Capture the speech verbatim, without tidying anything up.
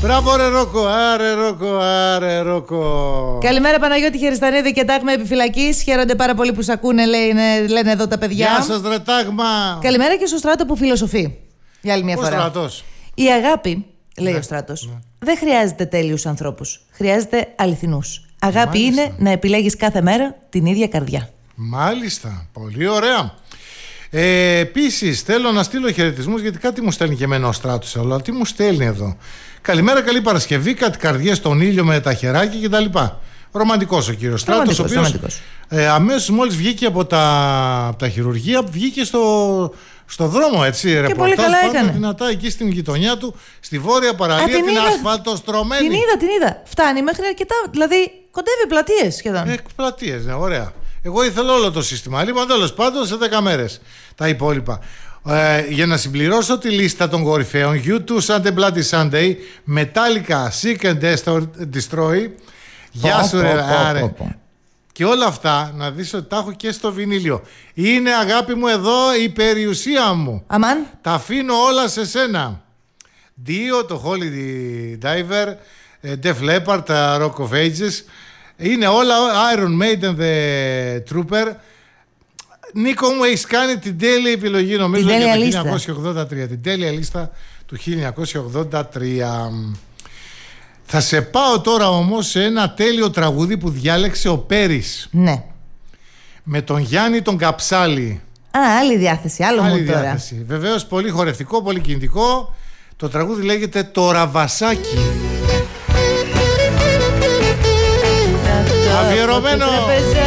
Μπράβο ρε Ρόκο, άρε Ρόκο, άρε Ρόκο. Καλημέρα Παναγιώτη Χεριστανίδη και Τάγμα επιφυλακής. Χαίρονται πάρα πολύ που σ' ακούνε, λένε, λένε εδώ τα παιδιά. Γεια σας ρε Τάγμα. Καλημέρα και στο Στράτο που φιλοσοφεί. Για άλλη μια Ο φορά. Στράτος. Η αγάπη, λέει Ναι. ο Στράτος, Ναι. δεν χρειάζεται τέλειους ανθρώπους. Χρειάζεται αληθινούς. Αγάπη Μάλιστα. είναι να επιλέγεις κάθε μέρα την ίδια καρδιά. Μάλιστα, πολύ ωραία. Ε, επίσης θέλω να στείλω χαιρετισμούς, γιατί κάτι μου στέλνει και εμένα ο Στράτος, αλλά τι μου στέλνει εδώ. Καλημέρα, καλή Παρασκευή, κάτι καρδιές στον ήλιο με τα χεράκια κτλ. Ρομαντικός ο κύριος Στράτος, ο οποίος ε, αμέσως μόλις βγήκε από τα, από τα χειρουργεία, βγήκε στο, στο δρόμο, έτσι, και ρεπορτάζ πολύ καλά πάντα έκανε. δυνατά εκεί στην γειτονιά του, στη βόρεια παραλία, Α, την την είδα. ασφαλτοστρωμένη. Την είδα, την είδα. Φτάνει μέχρι αρκετά, δηλαδή κοντεύει πλατείες σχεδόν. Εκ πλατείες, ναι, ωραία. Εγώ ήθελα όλο το σύστημα. Λοιπόν, τέλος πάντων, σε δέκα μέρες τα υπόλοιπα. Ε, για να συμπληρώσω τη λίστα των κορυφαίων, γιου τού Sunday Bloody Sunday, Metallica, Seek and Destroy. Γεια σου ρε, άρε. Και όλα αυτά, να δεις ότι τα έχω και στο βινίλιο. Είναι, αγάπη μου, εδώ η περιουσία μου. Αμάν. Τα αφήνω όλα σε σένα. Dio, το Holy Diver, Def Leppard, τα Rock of Ages. Είναι όλα Iron Maiden, The Trooper. Νίκο μου, έχεις κάνει την τέλεια επιλογή, νομίζω, για το χίλια εννιακόσια ογδόντα τρία. Την τέλεια λίστα του χίλια εννιακόσια ογδόντα τρία. Θα σε πάω τώρα όμως σε ένα τέλειο τραγούδι που διάλεξε ο Πέρης. Ναι. Με τον Γιάννη τον Καψάλη. Α, άλλη διάθεση, άλλο Άλλη μου τώρα. διάθεση. Βεβαίως πολύ χορευτικό, πολύ κινητικό. Το τραγούδι λέγεται «Το Ραβασάκι». Αφιερωμένο